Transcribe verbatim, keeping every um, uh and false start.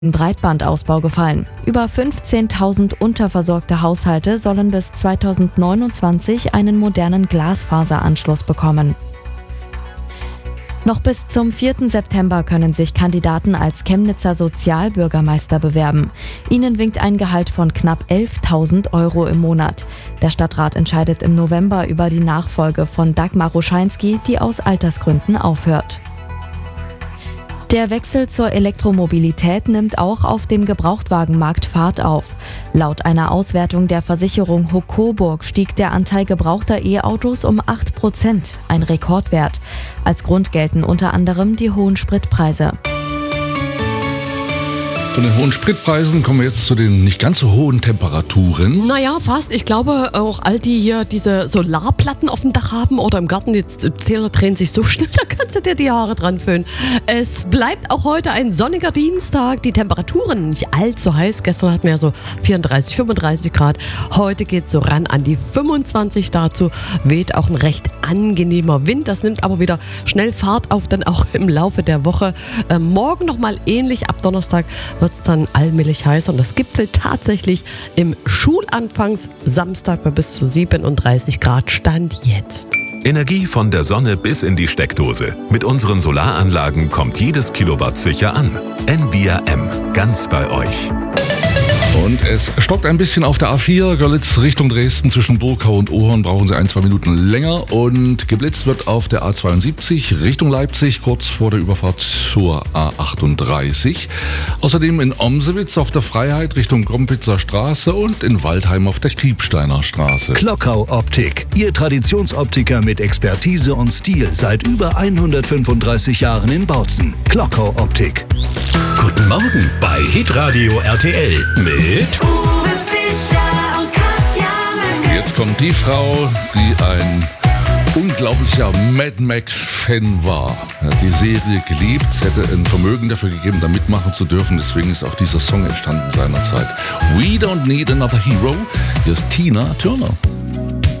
Breitbandausbau gefallen. Über fünfzehntausend unterversorgte Haushalte sollen bis zweitausendneunundzwanzig einen modernen Glasfaseranschluss bekommen. Noch bis zum vierten September können sich Kandidaten als Chemnitzer Sozialbürgermeister bewerben. Ihnen winkt ein Gehalt von knapp elftausend Euro im Monat. Der Stadtrat entscheidet im November über die Nachfolge von Dagmar Ruscheinski, die aus Altersgründen aufhört. Der Wechsel zur Elektromobilität nimmt auch auf dem Gebrauchtwagenmarkt Fahrt auf. Laut einer Auswertung der Versicherung Huck Coburg stieg der Anteil gebrauchter E-Autos um acht Prozent, ein Rekordwert. Als Grund gelten unter anderem die hohen Spritpreise. Von den hohen Spritpreisen kommen wir jetzt zu den nicht ganz so hohen Temperaturen. Naja, fast. Ich glaube, auch all die hier diese Solarplatten auf dem Dach haben oder im Garten, die Zähler drehen sich so schnell, da kannst du dir die Haare dran föhnen. Es bleibt auch heute ein sonniger Dienstag. Die Temperaturen nicht allzu heiß. Gestern hatten wir ja so vierunddreißig, fünfunddreißig Grad. Heute geht es so ran an die fünfundzwanzig. Dazu weht auch ein recht angenehmer Wind. Das nimmt aber wieder schnell Fahrt auf, dann auch im Laufe der Woche. Äh, morgen nochmal ähnlich. Ab Donnerstag wird es dann allmählich heißer und das gipfelt tatsächlich im Schulanfangs Samstag bei bis zu siebenunddreißig Grad Stand jetzt. Energie von der Sonne bis in die Steckdose. Mit unseren Solaranlagen kommt jedes Kilowatt sicher an. Envia M, ganz bei euch. Und es stockt ein bisschen auf der A vier, Görlitz Richtung Dresden. Zwischen Burgau und Ohorn brauchen Sie ein, zwei Minuten länger. Und geblitzt wird auf der A zweiundsiebzig Richtung Leipzig, kurz vor der Überfahrt zur A achtunddreißig. Außerdem in Omsewitz auf der Freiheit Richtung Grompitzer Straße und in Waldheim auf der Kriebsteiner Straße. Klockau Optik, Ihr Traditionsoptiker mit Expertise und Stil seit über hundertfünfunddreißig Jahren in Bautzen. Klockau Optik. Guten Morgen bei Hitradio R T L mit Uwe Fischer und Katja Möcke. Jetzt kommt die Frau, die ein unglaublicher Mad Max-Fan war. Er hat die Serie geliebt, hätte ein Vermögen dafür gegeben, da mitmachen zu dürfen. Deswegen ist auch dieser Song entstanden seinerzeit. We Don't Need Another Hero. Hier ist Tina Turner.